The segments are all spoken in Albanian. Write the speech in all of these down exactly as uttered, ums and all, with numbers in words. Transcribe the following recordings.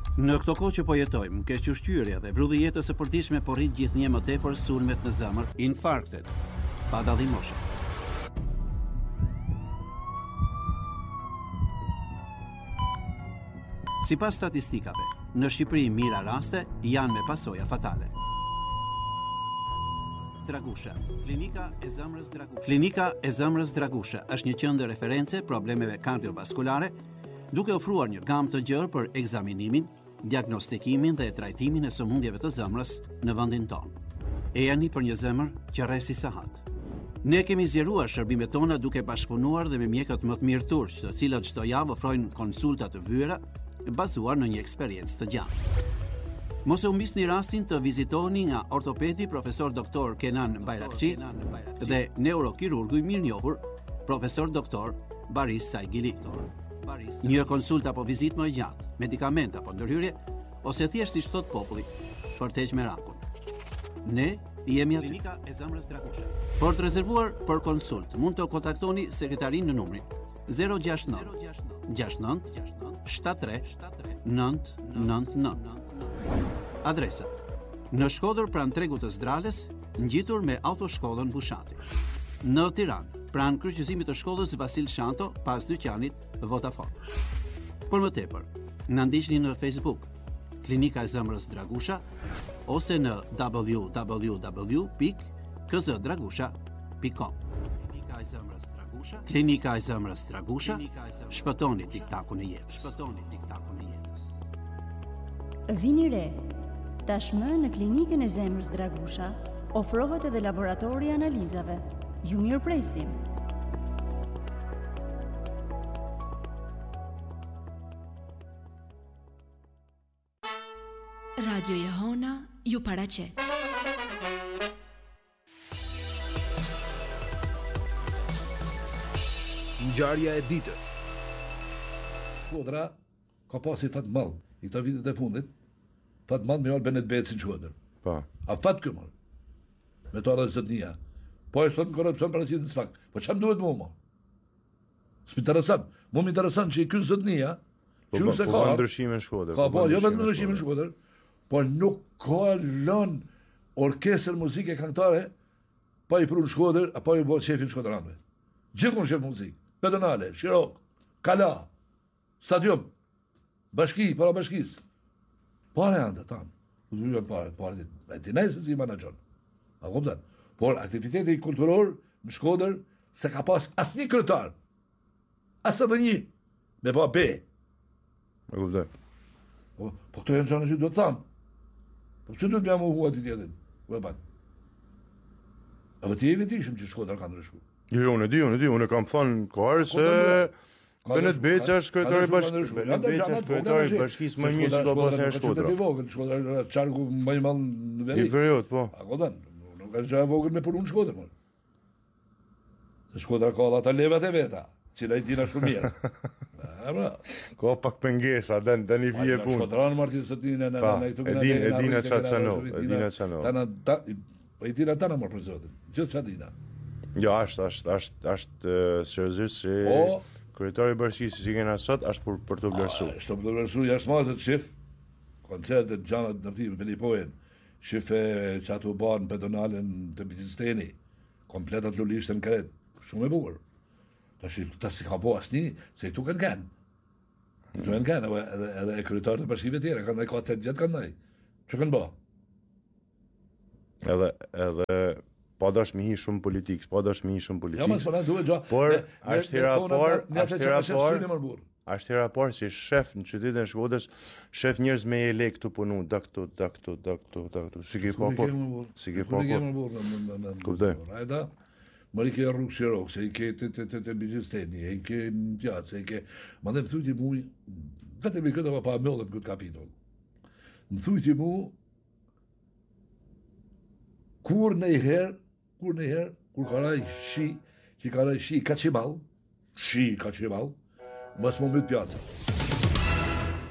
Në këto kohë që po jetojmë, kequshqyrja dhe vrulli jetës së përditshme po rrit gjithnjë më tepër sulmet në zemër, infarktet, pa dallim moshe. Sipas statistikave, në Shqipëri mira raste janë me pasoja fatale. Dragusha, klinika e zemrës Dragusha. Klinika e zemrës Dragusha është një qendër reference problemeve kardiovaskulare, duke ofruar një gamë të gjerë për ekzaminimin, diagnostikimin dhe trajtimin e sëmundjeve të zemrës në vendin tonë. Ejani për një zemër që rresi sahat. Ne kemi zgjeruar shërbimet tona duke bashkëpunuar dhe me mjekët më të mirë turq, të cilët çdo javë ofrojnë konsulta të vyera bazuar në një eksperiencë të gjatë. Mos e humbisni rastin të vizitoni nga ortopedi profesor doktor Kenan Bayrakçi dhe neurokirurgu i mirënjohur profesor doktor Baris Saigili. Një konsultë apo vizitë më e gjatë, medikament apo ndërhyrje, ose thjesht si thot populli, për të heqë merakun. Ne jemi aty. Klinika e zemrës Dragusha. Por të rezervuar për konsult, mund të kontaktoni sekretarin në numrin zero gjasht nëntë gjasht nëntë shtatëdhjetë tre nëntë nëntë nëntë. Adresa: në Shkodër pranë tregut të Zdrales, ngjitur me autoshkollën Bushati. Në Tiranë, pranë kryqëzimit të shkollës Vasil Shanto, pas dyqanit Vodafone. Për më tepër, na ndiqni në Facebook, Klinika e zemrës Dragusha, ose në w w w pikë k z dragusha pikë com. Klinika e zemrës Dragusha, Klinika e zemrës Dragusha, shpëtoni tiktakun e jetës. Shpëtoni tiktakun e jetës. Vini re. Tashmë në Klinikën e zemrës Dragusha ofrohet edhe laboratori i analizave. Ju mirëpresim. Radio Jehona ju paraqet. Ngjarja e ditës. Shkodra ka pasi fat mall i këta vitet e fundit. Fat mall me Albert Beci në Shkodër. Po. A fat kë mall. Me to edhe zotnia. Po e thon korrupsion para citit sfak. Po çam duhet më më? S'më intereson. Mu më intereson që ky zotnia, Po që se po ka ndryshime në Shkodër. Ka po, jo vetëm ndryshime në Shkodër, po nuk ka lën orkestër muzike këngëtare pa i prur Shkodër apo i bë shefin shkodranëve. Gjithmonë shef muzikë, pedonale, Shirok, Kala, stadium, bashki, para bashkisë. Pare janë të tanë. U dhujën pare, pare ditë. E ti nejë si i manajon. A kuptan? Por aktiviteti kulturor në Shkodër se ka pas asë një kryetar. Asë edhe një. Me pa be. E kuptoj. Po, po këto janë qanë që duhet thamë. Po që duhet me amu hua ti tjetin? U e banë. E vë ti e vetishëm që Shkodër ka ndryshu. Jo, jo, unë e di, unë e di, unë e kam thënë kohërë se Benet Beca është kryetari i bashkisë. Benet Beca është kryetari i bashkisë më mirë që do pasë në Shkodër. Shkodër çarku më i madh në veri. I periud, po. A kupton? Nuk ka gjë e vogël me punë në Shkodër, mo. Se Shkodra ka ata levat e veta, cila i dina shumë mirë. A bra. Ka pak pengesa, dan tani vije punë. Shkodran martin së dinë në në këtu. E din, e din çfarë çano, e din çano. Tana po i dina tana më për zotin. Gjithë çfarë dina. Jo, është, është, është, është seriozisht se Po, kryetari i bashkisë që kena sot është për për të vlerësuar. Është për të vlerësuar jashtë mazët shif. Koncertet gjana të ndërtimit Filipojen. Shif që ato banë pedonalen të Bizisteni. Kompletat lulishtën në kret. Shumë e bukur. Tash ta si ka po asnjë, se këtu kanë kanë. Këtu kanë kanë edhe edhe kryetarët e bashkive tjera kanë ka atë gjatë kanë ndaj. Ç'e kanë bë? Edhe edhe pa dashmi shumë politik, pa dashmi shumë politik. Ja, mas po na duhet gjë. Por është hera por, është hera por. por. Është hera por si shef në qytetin e Shkodrës, shef njerëz me ele këtu punu, da këtu, da këtu, da këtu, da këtu. Si ke pa por. Si ke pa por. Kuptoj. Ajda. Mori ke rrugë Shirok, se i ke të të të të Bizisteni, i ke në pjatë, i ke... Ma dhe më thujti mu, vetëm i këtë pa mëllëm këtë kapitol. Më thujti mu, kur në i herë, kur në i herë, kur ka raj shi, që ka raj shi ka qimal, shi ka qimal, mas më mbët pjaca.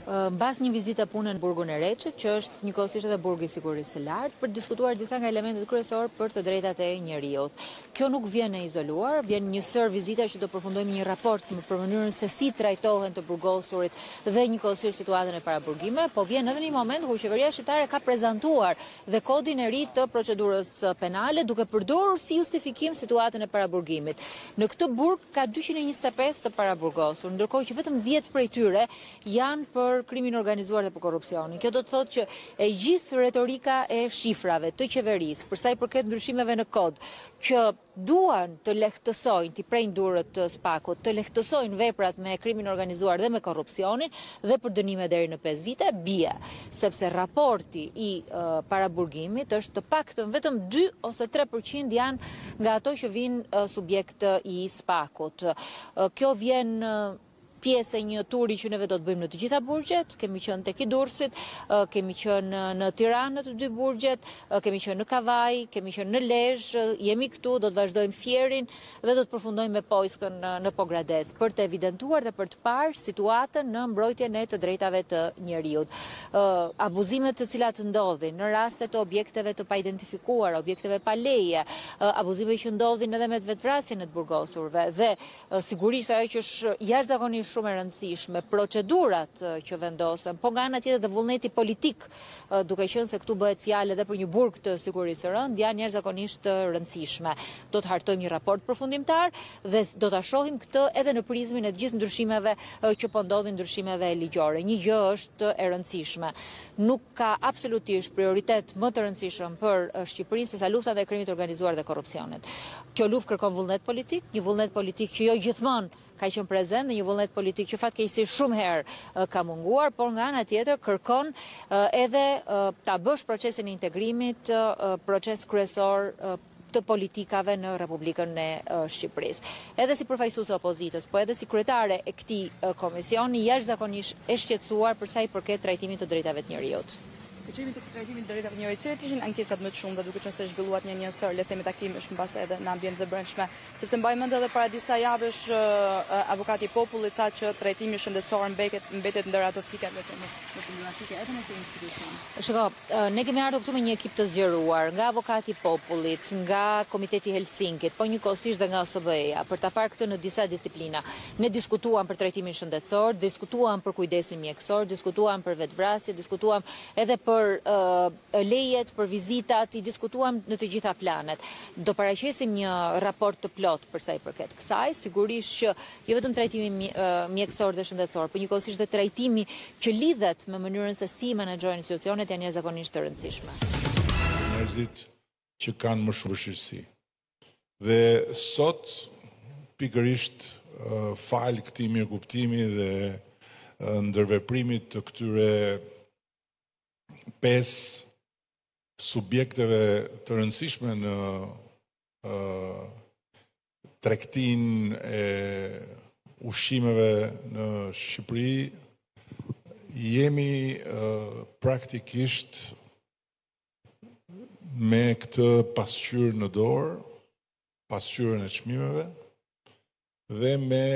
mbas një vizite pune në burgun e Reçit, që është njëkohësisht edhe burgu i sigurisë së lartë, për të diskutuar disa nga elementet kryesorë për të drejtat e njerëzit. Kjo nuk vjen e izoluar, vjen një sër vizita që do përfundojmë një raport për mënyrën se si trajtohen të burgosurit dhe njëkohësisht situatën e paraburgimeve, po vjen edhe një moment kur qeveria shqiptare ka prezantuar dhe kodin e ri të procedurës penale, duke përdorur si justifikim situatën e paraburgimit. Në këtë burg ka dyqind e njëzet e pesë të paraburgosur, ndërkohë që vetëm dhjetë prej tyre janë për krimin organizuar dhe për korrupsionin. Kjo do të thotë që e gjithë retorika e shifrave të qeverisë, për sa i përket ndryshimeve në kod, që duan të lehtësojnë, të prejnë durët të spakut, të lehtësojnë veprat me krimin organizuar dhe me korrupsionin dhe për dënime deri në pesë vite, bie, sepse raporti i uh, paraburgimit është të paktën vetëm dy ose tre përqind janë nga ato që vinë uh, subjekt i spakut. Uh, kjo vjen uh, pjesë e një turi që neve do të bëjmë në të gjitha burgjet, kemi qenë tek i Durrësit, kemi qenë në Tiranë në të dy burgjet, kemi qenë në Kavaj, kemi qenë në Lezhë, jemi këtu, do të vazhdojmë Fierin dhe do të përfundojmë me Pojskën në Pogradec për të evidentuar dhe për të parë situatën në mbrojtjen e të drejtave të njerëzit. Abuzimet të cilat ndodhin në raste të objekteve të pa identifikuar, objekteve pa leje, abuzimet që ndodhin edhe me vetvrasjen e të burgosurve dhe sigurisht ajo që është jashtëzakonisht shumë e rëndësishme, procedurat që vendosen, po nga ana tjetër dhe vullneti politik, duke qenë se këtu bëhet fjalë edhe për një burg të sigurisë së rëndë, janë jashtëzakonisht të rëndësishme. Do të hartojmë një raport përfundimtar dhe do ta shohim këtë edhe në prizmin e të gjithë ndryshimeve që po ndodhin, ndryshimeve ligjore. Një gjë është e rëndësishme. Nuk ka absolutisht prioritet më të rëndësishëm për Shqipërinë sesa lufta ndaj krimit organizuar dhe korrupsionit. Kjo luftë kërkon vullnet politik, një vullnet politik që jo gjithmonë ka qenë prezent dhe një vullnet politik që fatkeqësisht shumë herë ka munguar, por nga ana tjetër kërkon edhe ta bësh procesin e integrimit proces kryesor të politikave në Republikën e Shqipërisë. Edhe si përfaqësuese e opozitës, po edhe si kryetare e këtij komisioni, jashtëzakonisht e shqetësuar për sa i përket trajtimit të drejtave të njerëzit. Përqendrimi të trajtimit të drejtave të njerëzit, cilat ishin ankesat më të shumta, duke qenë se zhvilluat një njësër, le të themi takimesh mbas edhe në ambientet e brendshme, sepse mbaj mend edhe para disa javësh avokati i popullit tha që trajtimi shëndetësor mbetet mbetet ndër ato fikat le të themi problematike edhe në këtë institucion. Shiko, ne kemi ardhur këtu me një ekip të zgjeruar nga avokati i popullit, nga Komiteti i Helsinkit, po njëkohësisht dhe nga O S B E-ja, për ta parë këtë në disa disiplina. Ne diskutuam për trajtimin shëndetësor, diskutuam për kujdesin mjekësor, diskutuam për vetvrasje, diskutuam edhe për për uh, lejet, për vizitat, i diskutuam në të gjitha planet. Do paraqesim një raport të plot për sa i përket kësaj, sigurisht që jo vetëm trajtimi uh, mjekësor dhe shëndetësor, por njëkohësisht dhe trajtimi që lidhet me mënyrën se si menaxhojnë institucionet janë jashtëzakonisht të rëndësishme. Njerëzit që kanë më shumë vështirësi. Dhe sot pikërisht uh, fal këtij mirëkuptimi dhe uh, ndërveprimit të këtyre pesë subjekteve të rëndësishme në uh, tregtinë e ushqimeve në Shqipëri, jemi uh, praktikisht me këtë pasqyrë në dorë, pasqyrën e çmimeve dhe me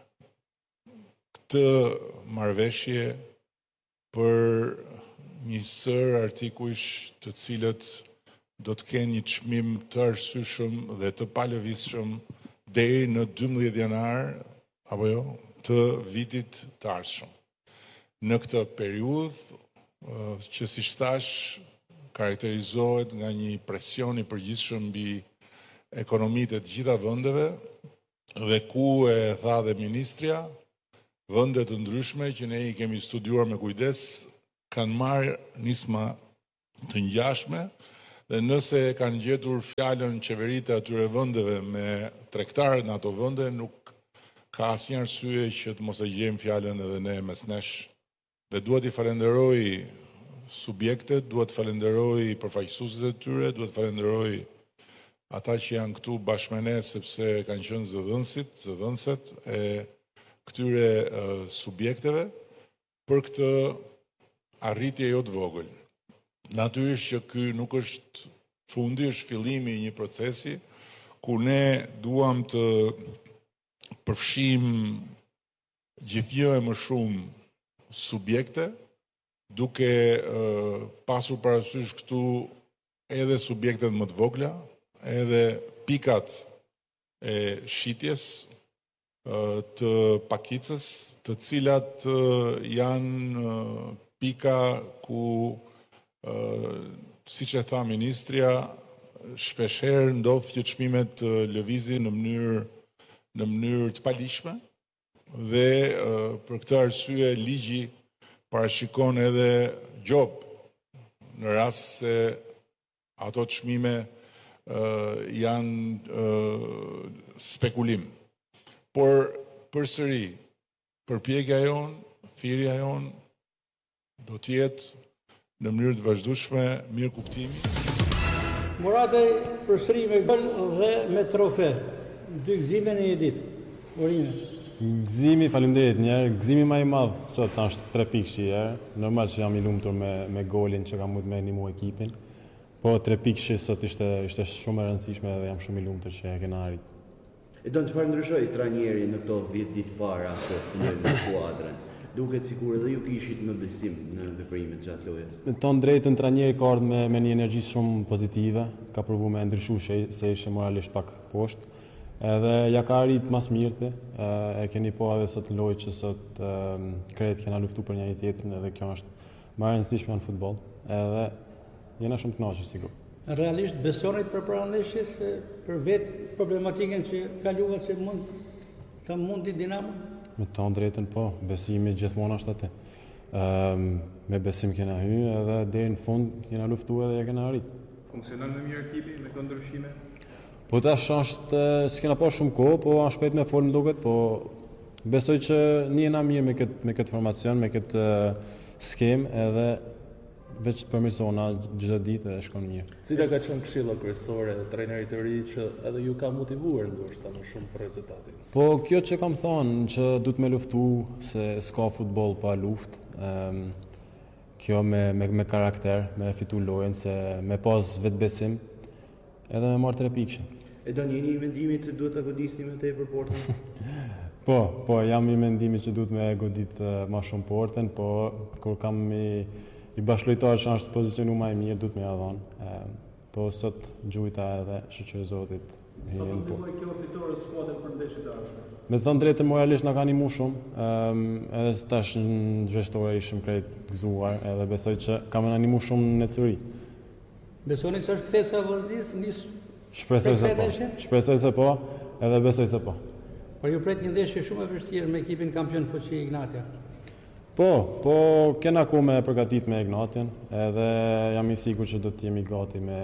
këtë marrëveshje për një sër artikujsh të cilët do të kenë një çmim të arsyeshëm dhe të palëvizshëm deri në dymbëdhjetë janar apo jo të vitit të ardhshëm. Në këtë periudhë që siç thash karakterizohet nga një presion i përgjithshëm mbi ekonomitë e të gjitha vendeve dhe ku e tha dhe ministrja, vende të ndryshme që ne i kemi studiuar me kujdes kanë marrë nisma të ngjashme dhe nëse kanë gjetur fjalën qeveritë atyre vendeve me tregtarët në ato vende, nuk ka asnjë arsye që të mos e gjejmë fjalën edhe ne mes nesh. Dhe duhet i falenderoj subjektet, duhet falenderoj përfaqësuesit e tyre, duhet falenderoj ata që janë këtu bashkë me ne sepse kanë qenë zëdhënësit, zëdhënëset e këtyre uh, subjekteve për këtë arritje jo të vogël. Natyrisht që ky nuk është fundi, është fillimi i një procesi ku ne duam të përfshijmë gjithnjë e më shumë subjekte, duke uh, pasur parasysh këtu edhe subjektet më të vogla, edhe pikat e shitjes uh, të pakicës, të cilat uh, janë uh, pika ku, uh, siç e tha ministria, shpeshherë ndodh që çmimet uh, lëvizin në mënyrë në mënyrë të palishme dhe uh, për këtë arsye ligji parashikon edhe gjop në rast se ato çmime uh, janë uh, spekulim. Por përsëri, përpjekja jonë, thirrja jonë do të jetë në mënyrë të vazhdueshme, mirë kuptimi. Murate përsëri me gol dhe me trofe. Dy gëzime në një ditë. Orime. Gëzimi, faleminderit njerë, gëzimi më i madh sot është tre pikë që herë. Normal që jam i lumtur me me golin që kam mund me animu ekipin. Po tre pikë sot ishte ishte shumë e rëndësishme dhe jam shumë i lumtur që e kena arrit. E don çfarë ndryshoi trajneri në këto dhjetë ditë para që në skuadrën? Duket sikur edhe ju kishit më besim në veprimet gjatë lojës. Me ton drejtën trajneri ka ardhur me, me një energji shumë pozitive, ka provuar me ndryshuar se ishte moralisht pak poshtë. Edhe ja ka arrit mas mirëti, e keni po edhe sot lojë që sot krejt kena luftu për njëri tjetrin edhe kjo është më e rëndësishme në futboll. Edhe jena shumë të kënaqur sigur. Realisht besonit për parandeshjes për vetë problematikën që kaluat se mund ta mundi Dinamo? Me ton drejtën po, besimi gjithmonë është aty. Um, me besim kena hyrë edhe deri në fund kena luftuar edhe ja kena arrit. Funksionon më mirë ekipi me këto ndryshime? Po tash është, s'kena pas shumë kohë, po është shpejt me folë më duket, po besoj që njena mirë me këtë me këtë formacion, me këtë skemë edhe veç përmirësona çdo ditë e shkon mirë. Cila ka qenë këshilla kryesore e trajnerit të ri që edhe ju ka motivuar ndoshta më shumë për rezultatin? Po kjo që kam thonë që duhet me luftu se s'ka futboll pa luftë. Um, kjo me me me karakter, me fitu lojën, se me pas vetbesim edhe me marrë tre pikë. E do njeni i mendimit se duhet të godisni me te për portën? po, po, jam i mendimit që duhet me godit uh, ma shumë portën, po kur kam i, i bashkëlojtar që është pozicionu ma i mirë, duhet me jadhon. Uh, po sot gjujta edhe shoqëri Zotit. Sa të ndihmoj kjo fitore skuadrën për ndeshjet e ardhshme? Me të thënë drejtë moralisht na ka animuar shumë, um, edhe se tash në zhveshtore ishim krejt gëzuar, edhe besoj që kam animuar shumë në necëri. Besoni se është kthesa e vllaznis nis? Shpresoj se po. Shpresoj se po, edhe besoj se po. Por ju pret një ndeshje shumë e vështirë me ekipin kampion fuqi Ignatia. Po, po kena kohë me përgatit me Ignatian, edhe jam i sigurt që do të jemi gati me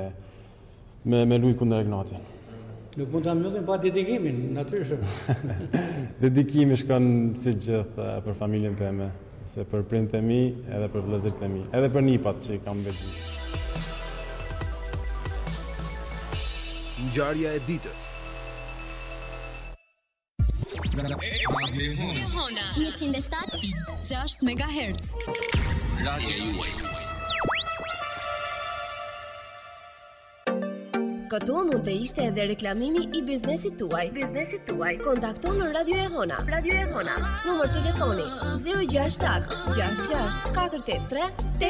me me lujt kundër Ignatian. Nuk mund ta mbyllim pa dedikimin, natyrisht. Dedikimi shkon si gjithë për familjen time, se për prindët e mi, edhe për vëllezërit e mi, edhe për nipat që i kam bërë. Ngjarja e ditës. njëqind e shtatë e gjashtë megahertz. Radio juaj. Këtu mund të ishte edhe reklamimi i biznesit tuaj. Biznesit tuaj. Kontakto në Radio Ehona. Radio Ehona. Numër telefoni zero gjasht shtat gjasht gjasht katër tetë tre